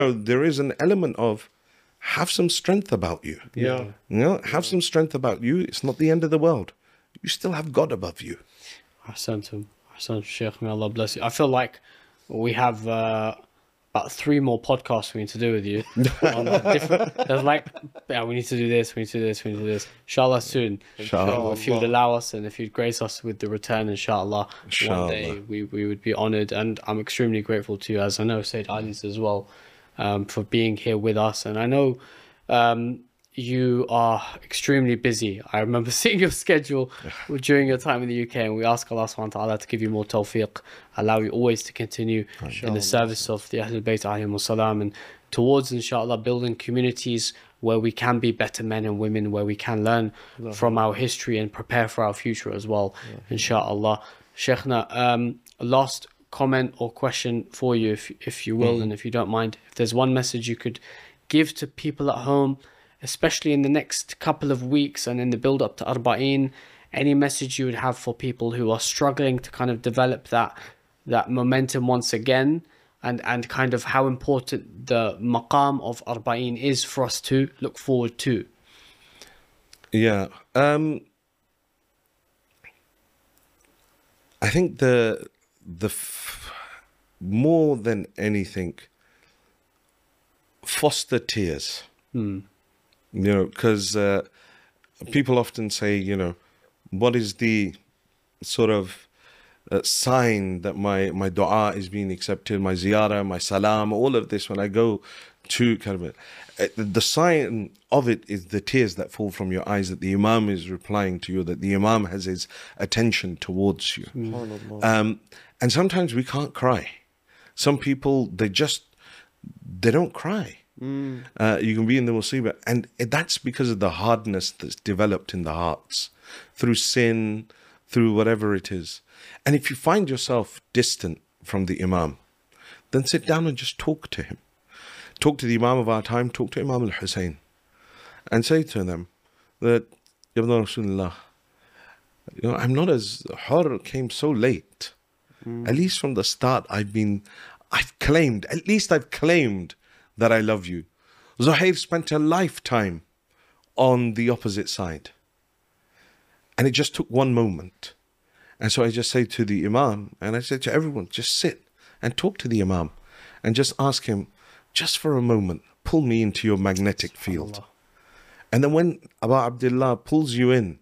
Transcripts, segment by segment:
there is an element of have some strength about you. Yeah. Have some strength about you. It's not the end of the world. You still have God above you. Ahsantum, Sheikh, may Allah bless you. I feel like we have about 3 more podcasts we need to do with you. On different, there's like, yeah, we need to do this, we need to do this, we need to do this. Inshallah soon. Inshallah. If you'd allow us and if you'd grace us with the return, inshallah, one day we would be honored. And I'm extremely grateful to you, as I know Sayyid Ali's as well, for being here with us. And I know you are extremely busy. I remember seeing your schedule during your time in the UK, and we ask Allah subhanahu wa ta'ala to give you more tawfiq, allow you always to continue in the service of the Ahlul Bayt alayhimu salam, and towards, inshallah, building communities where we can be better men and women, where we can learn from our history and prepare for our future as well, inshallah. Shaykhna, last comment or question for you, if you will, and if you don't mind, if there's one message you could give to people at home, especially in the next couple of weeks and in the build up to Arba'een, any message you would have for people who are struggling to kind of develop that momentum once again, and kind of how important the maqam of Arba'een is for us to look forward to? Yeah. I think more than anything, foster tears. Because people often say, what is the sort of sign that my dua is being accepted, my ziyarah, my salam, all of this, when I go to kind of the sign of it is the tears that fall from your eyes, that the Imam is replying to you, that the Imam has his attention towards you. And sometimes we can't cry. Some people, they don't cry. You can be in the musibah, and that's because of the hardness that's developed in the hearts through sin, through whatever it is. And if you find yourself distant from the Imam, then sit down and just talk to him. Talk to the Imam of our time, talk to Imam al-Hussein, and say to them that, Ya Rasulullah, I'm not as Hur came so late. At least from the start, I've claimed that I love you. Zuhair spent a lifetime on the opposite side. And it just took one moment. And so I just say to the Imam, and I say to everyone, just sit and talk to the Imam and just ask him, just for a moment, pull me into your magnetic field. And then when Abu Abdullah pulls you in,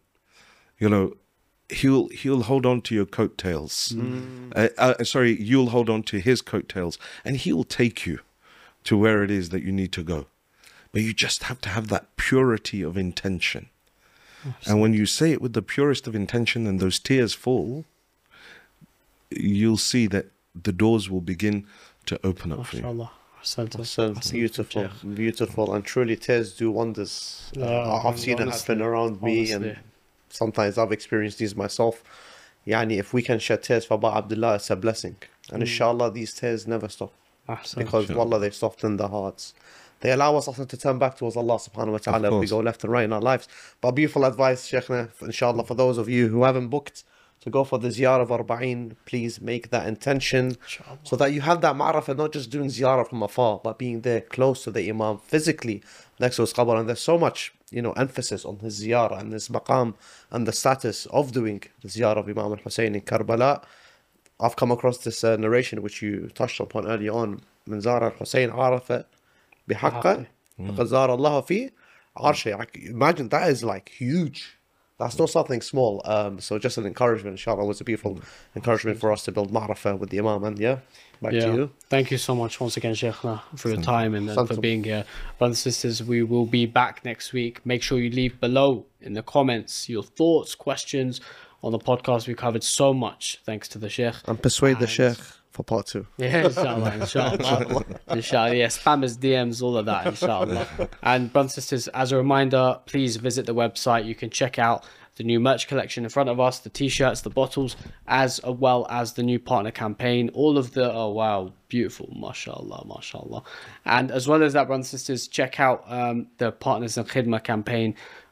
he'll hold on to your coattails. You'll hold on to his coattails, and he'll take you to where it is that you need to go. But you just have to have that purity of intention. And when you say it with the purest of intention and those tears fall, you'll see that the doors will begin to open up for you. Beautiful, beautiful, and truly tears do wonders. I've seen it happen around me, and sometimes I've experienced these myself. If we can shed tears for Abu Abdullah, it's a blessing. And inshallah, these tears never stop. Because wallah, they soften the hearts. They allow us also to turn back towards Allah subhanahu wa ta'ala if we go left and right in our lives. But beautiful advice, Shaykhna, inshallah, for those of you who haven't booked to go for the ziyarah of Arba'een, please make that intention so that you have that ma'rifah, not just doing ziyarah from afar, but being there close to the Imam, physically next to his qabr. And there's so much, emphasis on his ziyarah and his maqam and the status of doing the ziyarah of Imam al-Hussein in Karbala. I've come across this narration which you touched upon earlier on. من زار الحسين عرفة بحقه فقد زار الله في عرشه. Imagine, that is like huge. That's not something small. So just an encouragement, inshallah, was a beautiful encouragement for us to build ma'rifah with the Imam. And back to you. Thank you so much once again, Shaykhna, for your time and for being here. Brothers and sisters, we will be back next week. Make sure you leave below in the comments your thoughts, questions on the podcast. We covered so much thanks to the Shaykh. And persuade the Shaykh for part 2. Yeah, inshallah. Inshallah. Yeah, spammers, DMs, all of that, inshallah. And brothers and sisters, as a reminder, please visit the website. You can check out the new merch collection in front of us, the t-shirts, the bottles, as well as the new partner campaign. All of the, oh wow, beautiful, mashallah, mashallah. And as well as that, brothers and sisters, check out the Partners in Khidmah campaign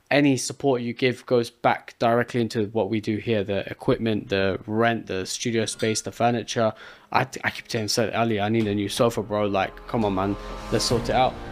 any support you give goes back directly into what we do here, the equipment, the rent, the studio space, the furniture. I keep saying, said earlier, I need a new sofa, bro. Like, come on, man, let's sort it out.